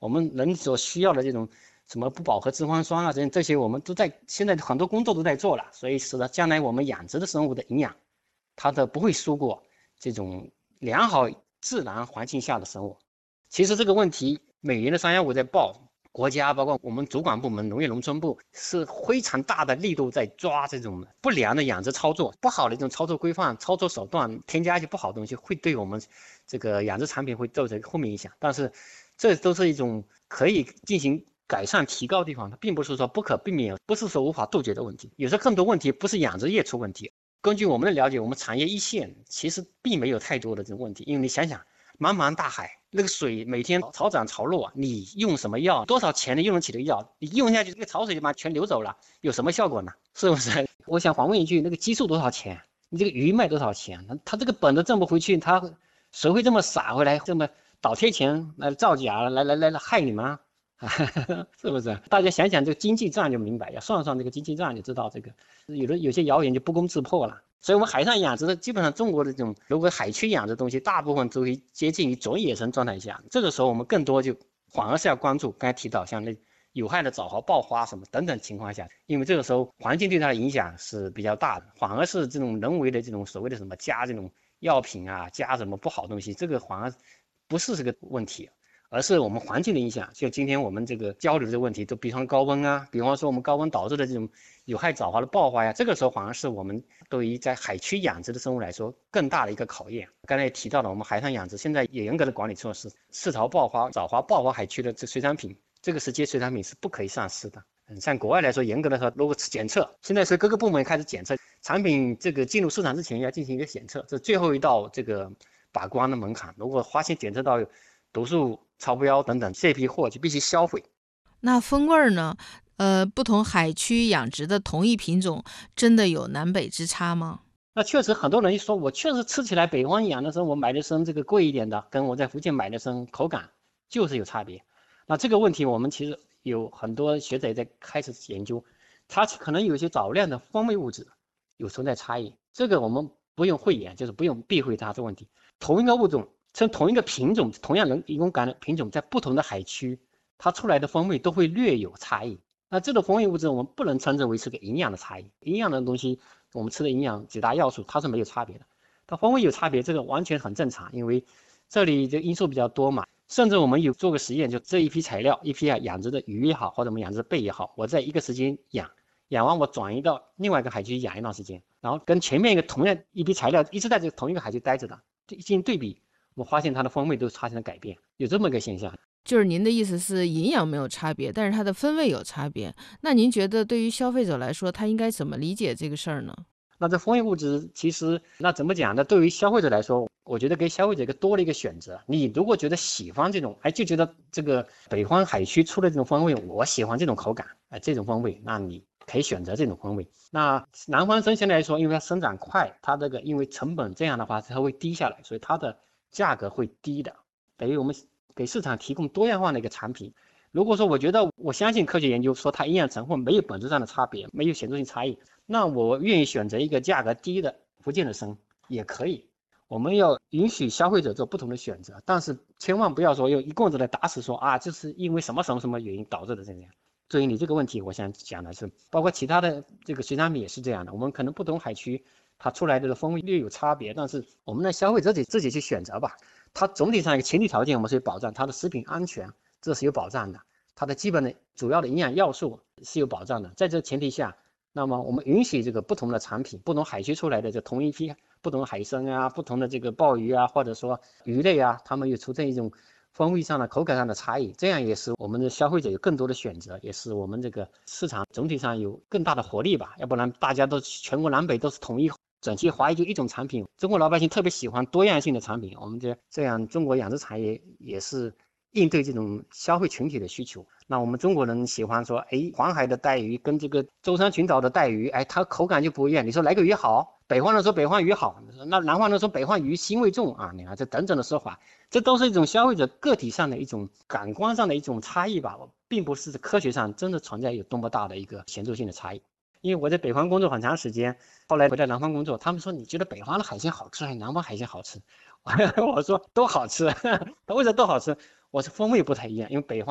我们人所需要的这种什么不饱和脂肪酸啊，这些我们都在现在很多工作都在做了，所以使得将来我们养殖的生物的营养，它的不会输过这种良好自然环境下的生物。其实这个问题每年的315在报，国家包括我们主管部门农业农村部是非常大的力度在抓这种不良的养殖操作，不好的这种操作规范、操作手段，添加一些不好的东西，会对我们这个养殖产品会造成负面影响。但是这都是一种可以进行改善提高的地方，它并不是说不可避免，不是说无法杜绝的问题。有时候更多问题不是养殖业出问题，根据我们的了解，我们产业一线其实并没有太多的这种问题，因为你想想，茫茫大海，那个水每天潮涨潮落，你用什么药，多少钱你用得起的药，你用下去这个潮水就把它全流走了，有什么效果呢？是不是？我想反问一句，那个激素多少钱？你这个鱼卖多少钱？他这个本都挣不回去，他谁会这么傻回来，这么倒贴钱来造假，来害你们？是不是？大家想想这个经济账就明白，要算算这个经济账就知道这个有些谣言就不攻自破了。所以我们海上养殖的基本上中国的这种如果海区养殖的东西，大部分都会接近于准野生状态下。这个时候我们更多就反而是要关注刚才提到像那有害的藻蚝、爆花什么等等情况下，因为这个时候环境对它的影响是比较大的，反而是这种人为的这种所谓的什么加这种药品啊，加什么不好东西，这个反而不是这个问题。而是我们环境的影响，就今天我们这个交流的问题，就比方高温啊，比方说我们高温导致的这种有害藻华的爆发呀，这个时候反而是我们对于在海区养殖的生物来说更大的一个考验。刚才也提到了，我们海上养殖现在也严格的管理措施，刺槽爆发、藻华爆发海区的这水产品，这个时节水产品是不可以上市的。像国外来说，严格的说，如果检测，现在是各个部门开始检测产品，这个进入市场之前要进行一个检测，这最后一道这个把关的门槛。如果发现检测到毒素超标等等，这批货就必须销毁。 那风味呢？不同海区养殖的同一品种，真的有南北之差吗？ 那确实，很多人一说，我确实吃起来北方养的生，我买的生这个贵一点的，跟我在福建买的生口感就是有差别。那这个问题，我们其实有很多学者也在开始研究，它可能有些少量的风味物质有存在差异。这个我们不用讳言，就是不用避讳它这个问题。同一个物种，从同一个品种，同样人工感染品种，在不同的海区，它出来的风味都会略有差异。那这种风味物质，我们不能称之为是个营养的差异。营养的东西，我们吃的营养几大要素，它是没有差别的。它风味有差别，这个完全很正常，因为这里的因素比较多嘛。甚至我们有做个实验，就这一批材料，一批养殖的鱼也好，或者我们养殖的贝也好，我在一个时间养完我转移到另外一个海区养一段时间，然后跟前面一个同样一批材料一直在这个同一个海区待着的，进行对比，我发现它的风味都发生了改变，有这么一个现象。 就是您的意思是营养没有差别，但是它的风味有差别。那您觉得对于消费者来说，他应该怎么理解这个事儿呢？ 那这风味物质其实那怎么讲呢？对于消费者来说，我觉得给消费者一个多了一个选择。你如果觉得喜欢这种，哎，就觉得这个北方海区出的这种风味，我喜欢这种口感，哎，这种风味，那你可以选择这种风味。那南方生相对来说，因为它生长快，它这个因为成本这样的话它会低下来，所以它的价格会低的。等于我们给市场提供多样化的一个产品。如果说我觉得我相信科学研究说它营养成分没有本质上的差别，没有显著性差异，那我愿意选择一个价格低的福建的生也可以。我们要允许消费者做不同的选择，但是千万不要说用一棍子来打死说啊，这是因为什么什么什么原因导致的这样。所以你这个问题，我想讲的是，包括其他的这个水产品也是这样的。我们可能不同海区它出来的风味略有差别，但是我们的消费者自己去选择吧。它总体上一个前提条件，我们是有保障，它的食品安全这是有保障的，它的基本的主要的营养要素是有保障的。在这前提下，那么我们允许这个不同的产品、不同海区出来的这同一批不同的海参啊、不同的这个鲍鱼啊，或者说鱼类啊，它们有出现一种风味上的、口感上的差异，这样也是我们的消费者有更多的选择，也是我们这个市场总体上有更大的活力吧。要不然大家都全国南北都是统一整齐划一就一种产品，中国老百姓特别喜欢多样性的产品，我们这样中国养殖产业也是应对这种消费群体的需求。那我们中国人喜欢说，哎，黄海的带鱼跟这个舟山群岛的带鱼，哎，它口感就不一样。你说哪个鱼好？北方人说北方鱼好，那南方人说北方鱼腥味重啊。你看这等等的说法，这都是一种消费者个体上的一种感官上的一种差异吧，并不是科学上真的存在有多么大的一个显著性的差异。因为我在北方工作很长时间，后来回到南方工作，他们说你觉得北方的海鲜好吃还是南方海鲜好吃？我说都好吃，为什么都好吃？我说风味不太一样，因为北方